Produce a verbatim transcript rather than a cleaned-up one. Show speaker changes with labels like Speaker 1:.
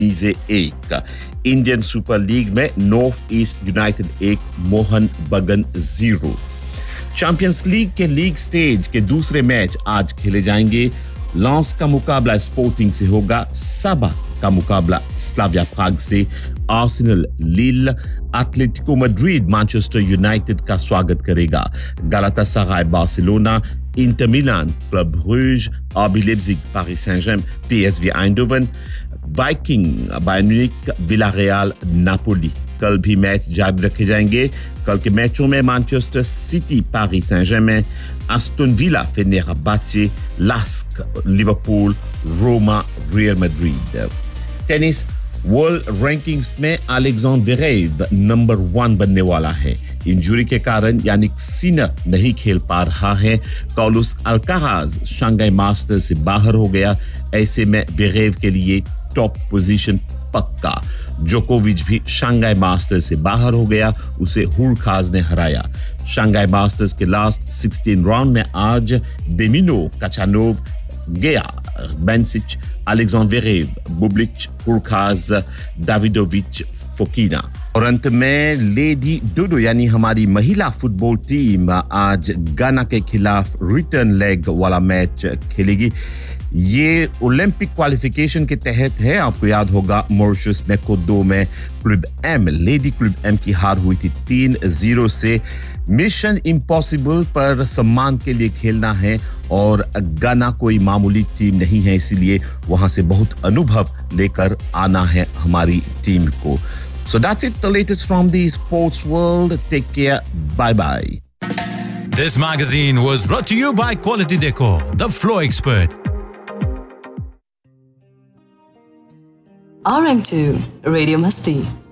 Speaker 1: से एक। Indian super league में नॉर्थ ईस्ट यूनाइटेड एक, मोहन बगन जीरो। चैंपियंस लीग के लीग स्टेज के दूसरे मैच आज खेले जाएंगे। लॉन्स का मुकाबला स्पोर्टिंग से होगा। सबा का मुकाबला स्लाविया प्राग से। आर्सेनल लील एटलेटिको मैड्रिड मैनचेस्टर यूनाइटेड का स्वागत करेगा। गलातासराय Barcelona, Inter Milan club Bruges, RB Leipzig Paris सैंट-जर्में, PSV आइंडोवन, Viking Bayern Munich, Villarreal Napoli. कल भी मैच जारी रखे जाएंगे। कल के मैचों में Manchester city Paris सैंट-जर्में, Aston villa फेनेरबाचे, लास्क Liverpool, Roma real Madrid. Tennis world rankings में अलेक्जेंडर वेरेव नंबर वन बनने वाला है। इंजरी के कारण यानिक सिनर नहीं खेल पा रहा है। कार्लोस अल्काराज शंघाई मास्टर्स से बाहर हो गया। ऐसे में वेरेव के लिए टॉप पोजीशन पक्का। जोकोविच भी शंघाई मास्टर्स से बाहर हो गया, उसे हुरकाज ने हराया। शंघाई मास्टर्स के लास्ट सोलह राउंड में आज डेमिनो, काचानोव, गेया, बेंसिच, अलेक्जेंडर वेरेव, बुब्लिच, हुरकाज, दाविदोविच, फोकिना। और अंत में लेडी डोडो यानी हमारी महिला फुटबॉल टीम आज गाना के खिलाफ रिटर्न लेग वाला मैच खेलेगी। ये ओलंपिक क्वालिफिकेशन के तहत है। आपको याद होगा मॉरिशस में कोदो में club M, lady club M की हार हुई थी तीन जीरो से। मिशन इम्पॉसिबल पर सम्मान के लिए खेलना है और गाना कोई मामूली टीम नहीं है, इसीलिए वहां से बहुत अनुभव लेकर आना है हमारी टीम को। So that's it, the latest from the sports world. Take care. Bye bye.
Speaker 2: This magazine was brought to you by Quality Decor, the floor expert.
Speaker 3: R M two Radio Masti.